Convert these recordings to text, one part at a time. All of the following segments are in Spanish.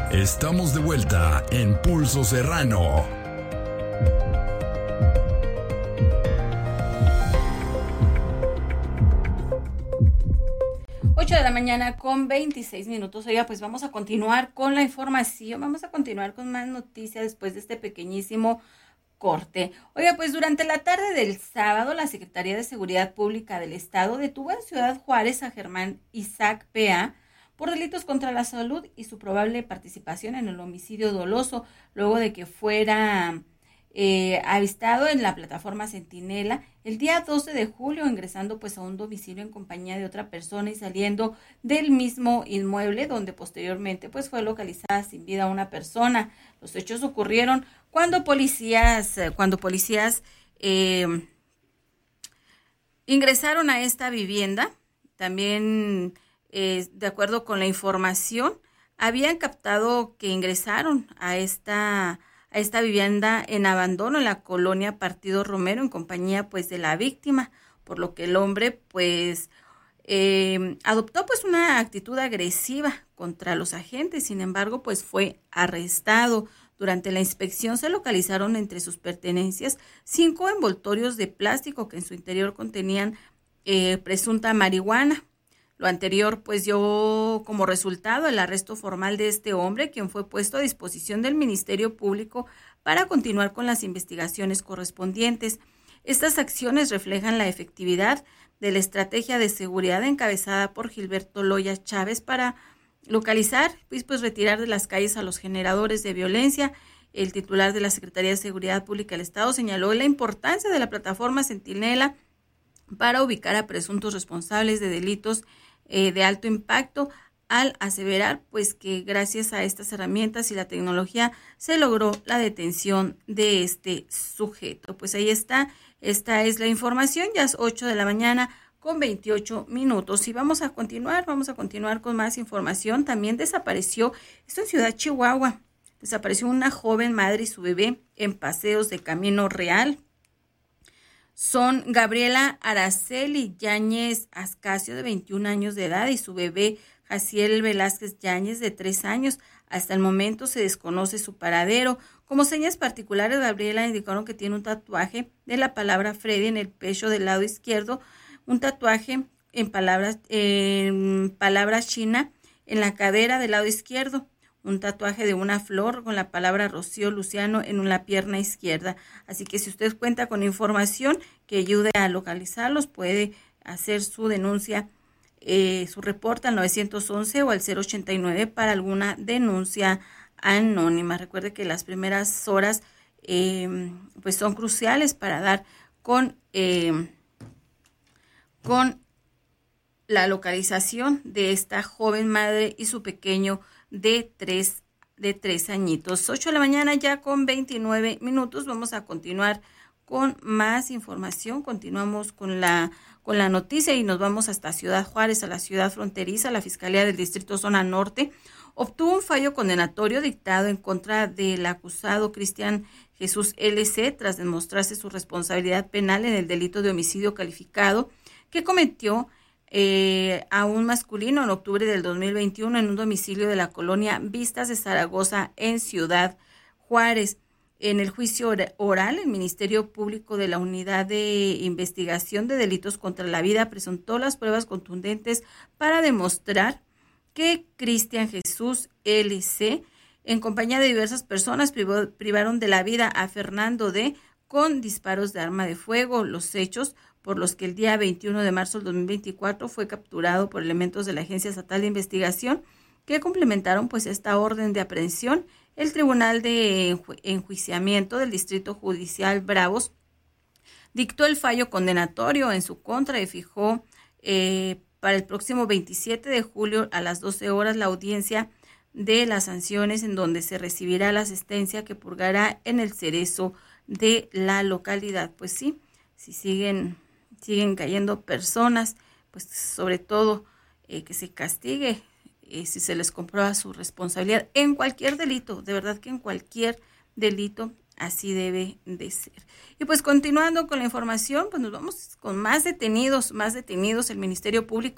Estamos de vuelta en Pulso Serrano. De la mañana con 26 minutos. Oiga, pues vamos a continuar con la información, vamos a continuar con más noticias después de este pequeñísimo corte. Oiga, pues durante la tarde del sábado, la Secretaría de Seguridad Pública del Estado detuvo en Ciudad Juárez a Germán Isaac P.A. por delitos contra la salud y su probable participación en el homicidio doloso, luego de que fuera avistado en la plataforma Centinela el día 12 de julio, ingresando pues a un domicilio en compañía de otra persona y saliendo del mismo inmueble, donde posteriormente pues fue localizada sin vida una persona. Los hechos ocurrieron cuando policías ingresaron a esta vivienda. También, de acuerdo con la información, habían captado que ingresaron a esta vivienda en abandono en la colonia Partido Romero en compañía pues de la víctima, por lo que el hombre pues adoptó pues una actitud agresiva contra los agentes. Sin embargo, pues fue arrestado. Durante la inspección se localizaron entre sus pertenencias 5 envoltorios de plástico que en su interior contenían presunta marihuana. Lo anterior pues dio como resultado el arresto formal de este hombre, quien fue puesto a disposición del Ministerio Público para continuar con las investigaciones correspondientes. Estas acciones reflejan la efectividad de la estrategia de seguridad encabezada por Gilberto Loya Chávez para localizar y pues retirar de las calles a los generadores de violencia. El titular de la Secretaría de Seguridad Pública del Estado señaló la importancia de la plataforma Centinela para ubicar a presuntos responsables de delitos de alto impacto, al aseverar pues que gracias a estas herramientas y la tecnología se logró la detención de este sujeto. Pues ahí está, esta es la información, ya es 8 de la mañana con 28 minutos y vamos a continuar con más información. También desapareció, esto en Ciudad Chihuahua, desapareció una joven madre y su bebé en paseos de Camino Real. Son Gabriela Araceli Yáñez Ascacio, de 21 años de edad, y su bebé Jaciel Velázquez Yáñez, de 3 años. Hasta el momento se desconoce su paradero. Como señas particulares, Gabriela indicaron que tiene un tatuaje de la palabra Freddy en el pecho del lado izquierdo, un tatuaje en palabras china en la cadera del lado izquierdo, un tatuaje de una flor con la palabra Rocío Luciano en la pierna izquierda. Así que si usted cuenta con información que ayude a localizarlos, puede hacer su denuncia, su reporte al 911 o al 089 para alguna denuncia anónima. Recuerde que las primeras horas pues son cruciales para dar con la localización de esta joven madre y su pequeño de tres añitos. 8 de la mañana ya con 29 minutos. Vamos a continuar con más información. Continuamos con la noticia y nos vamos hasta Ciudad Juárez, a la ciudad fronteriza. La Fiscalía del Distrito Zona Norte obtuvo un fallo condenatorio dictado en contra del acusado Cristian Jesús L.C. tras demostrarse su responsabilidad penal en el delito de homicidio calificado que cometió a un masculino en octubre del 2021 en un domicilio de la colonia Vistas de Zaragoza en Ciudad Juárez. En el juicio oral, el Ministerio Público de la Unidad de Investigación de Delitos contra la Vida presentó las pruebas contundentes para demostrar que Cristian Jesús L.C., en compañía de diversas personas, privaron de la vida a Fernando D. con disparos de arma de fuego. Los hechos por los que el día 21 de marzo del 2024 fue capturado por elementos de la Agencia Estatal de Investigación que complementaron pues esta orden de aprehensión. El Tribunal de Enjuiciamiento del Distrito Judicial Bravos dictó el fallo condenatorio en su contra y fijó para el próximo 27 de julio a las 12 horas la audiencia de las sanciones, en donde se recibirá la asistencia que purgará en el cerezo de la localidad. Pues sí, si siguen cayendo personas, pues sobre todo que se castigue si se les comprueba su responsabilidad en cualquier delito, de verdad que en cualquier delito así debe de ser. Y pues continuando con la información, pues nos vamos con más detenidos. El Ministerio Público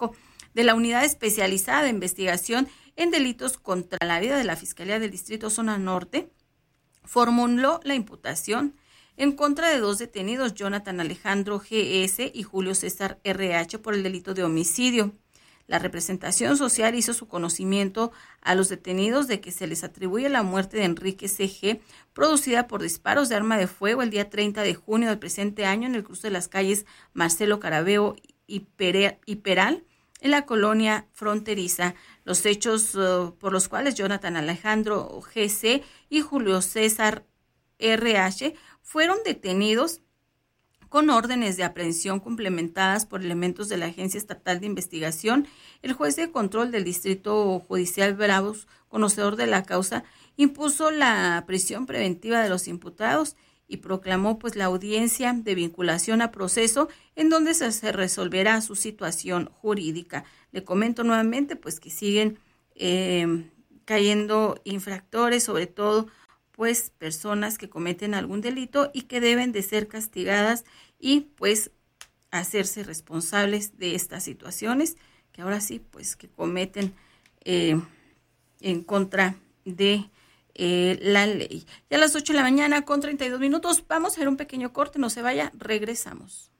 de la Unidad Especializada de Investigación en Delitos contra la Vida de la Fiscalía del Distrito Zona Norte, formuló la imputación en contra de 2 detenidos, Jonathan Alejandro G.S. y Julio César R.H., por el delito de homicidio. La representación social hizo su conocimiento a los detenidos de que se les atribuye la muerte de Enrique C.G., producida por disparos de arma de fuego el día 30 de junio del presente año en el cruce de las calles Marcelo Caraveo y Peral, en la colonia fronteriza. Los hechos por los cuales Jonathan Alejandro G.C. y Julio César R.H. fueron detenidos con órdenes de aprehensión complementadas por elementos de la Agencia Estatal de Investigación. El juez de control del Distrito Judicial Bravos, conocedor de la causa, impuso la prisión preventiva de los imputados y proclamó la audiencia de vinculación a proceso en donde se resolverá su situación jurídica. Le comento nuevamente que siguen cayendo infractores, sobre todo personas que cometen algún delito y que deben de ser castigadas y hacerse responsables de estas situaciones que ahora sí que cometen en contra de la ley. Ya a las 8 de la mañana con 32 minutos vamos a hacer un pequeño corte, no se vaya, regresamos.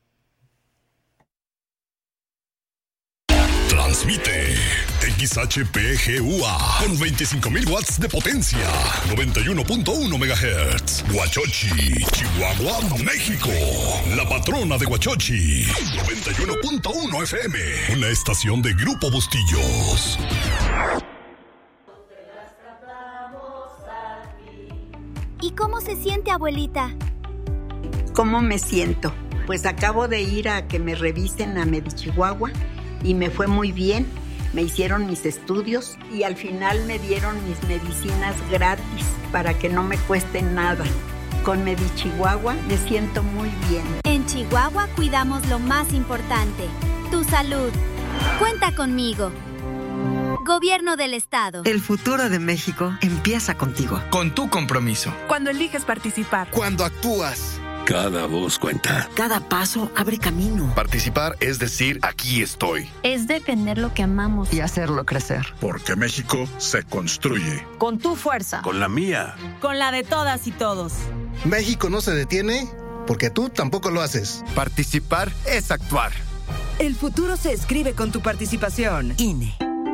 Transmite XHPGUA con 25.000 watts de potencia, 91.1 MHz. Huachochi, Chihuahua, México. La patrona de Huachochi, 91.1 FM. Una estación de Grupo Bustillos. ¿Y cómo se siente, abuelita? ¿Cómo me siento? Pues acabo de ir a que me revisen a Medichihuahua y me fue muy bien. Me hicieron mis estudios y al final me dieron mis medicinas gratis para que no me cueste nada. Con Medichihuahua me siento muy bien. En Chihuahua cuidamos lo más importante, tu salud. Cuenta conmigo. Gobierno del Estado. El futuro de México empieza contigo. Con tu compromiso. Cuando eliges participar. Cuando actúas. Cada voz cuenta. Cada paso abre camino. Participar es decir, aquí estoy. Es defender lo que amamos. Y hacerlo crecer. Porque México se construye. Con tu fuerza. Con la mía. Con la de todas y todos. México no se detiene porque tú tampoco lo haces. Participar es actuar. El futuro se escribe con tu participación. INE.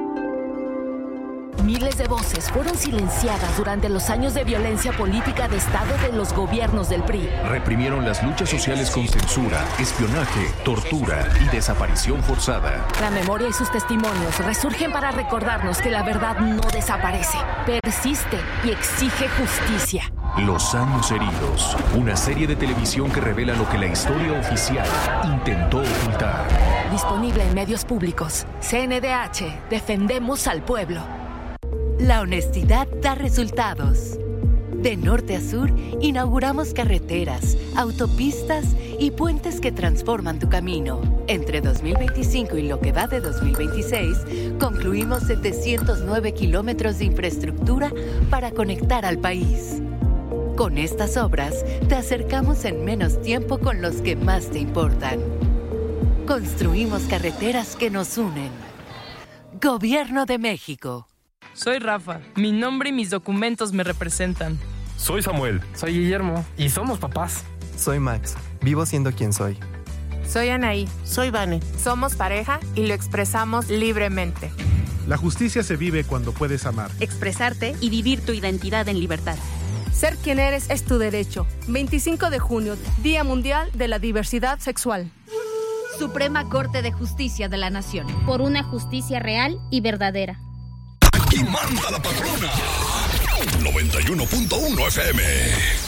Miles de voces fueron silenciadas durante los años de violencia política de Estado de los gobiernos del PRI. Reprimieron las luchas sociales con censura, espionaje, tortura y desaparición forzada. La memoria y sus testimonios resurgen para recordarnos que la verdad no desaparece, persiste y exige justicia. Los años heridos, una serie de televisión que revela lo que la historia oficial intentó ocultar. Disponible en medios públicos. CNDH, defendemos al pueblo. La honestidad da resultados. De norte a sur, inauguramos carreteras, autopistas y puentes que transforman tu camino. Entre 2025 y lo que va de 2026, concluimos 709 kilómetros de infraestructura para conectar al país. Con estas obras, te acercamos en menos tiempo con los que más te importan. Construimos carreteras que nos unen. Gobierno de México. Soy Rafa. Mi nombre y mis documentos me representan. Soy Samuel. Soy Guillermo. Y somos papás. Soy Max. Vivo siendo quien soy. Soy Anaí. Soy Vane. Somos pareja y lo expresamos libremente. La justicia se vive cuando puedes amar, expresarte y vivir tu identidad en libertad. Ser quien eres es tu derecho. 25 de junio, Día Mundial de la Diversidad Sexual. Suprema Corte de Justicia de la Nación. Por una justicia real y verdadera. Aquí manda la patrona. 91.1 FM.